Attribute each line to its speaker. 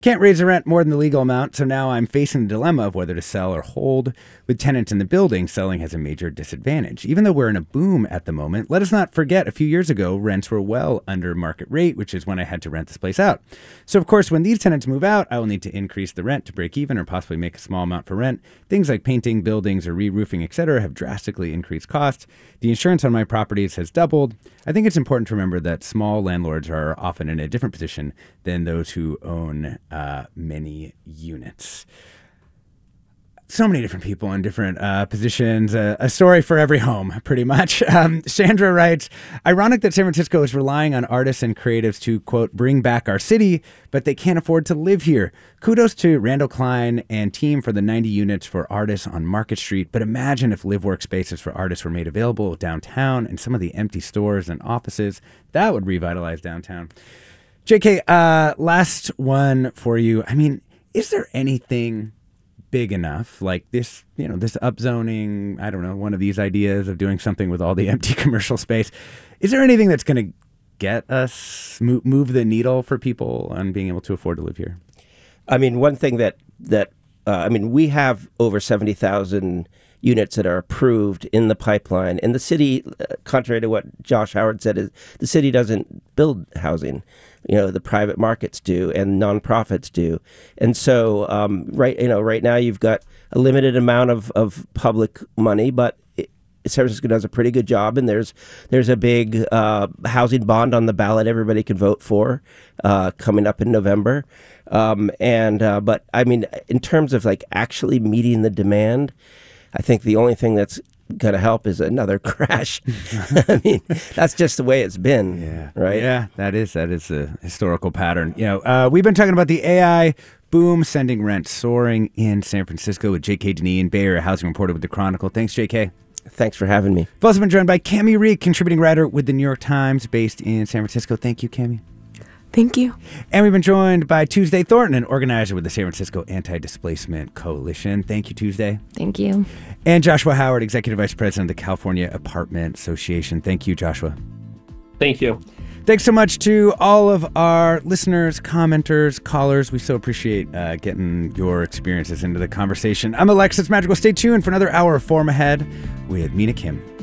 Speaker 1: Can't raise the rent more than the legal amount, so now I'm facing the dilemma of whether to sell or hold. With tenants in the building, selling has a major disadvantage. Even though we're in a boom at the moment, let us not forget a few years ago, rents were well under market rate, which is when I had to rent this place out. So, of course, when these tenants move out, I will need to increase the rent to break even or possibly make a small amount for rent. Things like painting, buildings, or re-roofing, etc., have drastically increased costs. The insurance on my properties has doubled. I think it's important to remember that small landlords are often in a different position than those who own many units. So many different people in different positions. A story for every home, pretty much. Sandra writes, ironic that San Francisco is relying on artists and creatives to, quote, bring back our city, but they can't afford to live here. Kudos to Randall Klein and team for the 90 units for artists on Market Street. But imagine if live workspaces for artists were made available downtown and some of the empty stores and offices. That would revitalize downtown. JK, last one for you. I mean, is there anything big enough like this, this upzoning, I don't know, one of these ideas of doing something with all the empty commercial space? Is there anything that's going to get us, move the needle for people on being able to afford to live here?
Speaker 2: I mean, one thing that we have over 70,000 units that are approved in the pipeline. And the city, contrary to what Josh Howard said, is the city doesn't build housing. The private markets do and nonprofits do. And so right now you've got a limited amount of public money, but San Francisco does a pretty good job, and there's a big housing bond on the ballot everybody can vote for coming up in November. But I mean, in terms of like actually meeting the demand, I think the only thing that's going to help is another crash. I mean, that's just the way it's been, right?
Speaker 1: Yeah, that is a historical pattern. We've been talking about the AI boom sending rent soaring in San Francisco with J.K. Dineen, Bay Area housing reporter with The Chronicle. Thanks, J.K.
Speaker 2: Thanks for having me.
Speaker 1: We've also been joined by Cami Reed, contributing writer with The New York Times, based in San Francisco. Thank you, Cami.
Speaker 3: Thank you.
Speaker 1: And we've been joined by Tuesday Thornton, an organizer with the San Francisco Anti-Displacement Coalition. Thank you, Tuesday.
Speaker 3: Thank you.
Speaker 1: And Joshua Howard, Executive Vice President of the California Apartment Association. Thank you, Joshua.
Speaker 4: Thank you.
Speaker 1: Thanks so much to all of our listeners, commenters, callers. We so appreciate getting your experiences into the conversation. I'm Alexis Madrigal. Stay tuned for another hour of Forum Ahead with Mina Kim.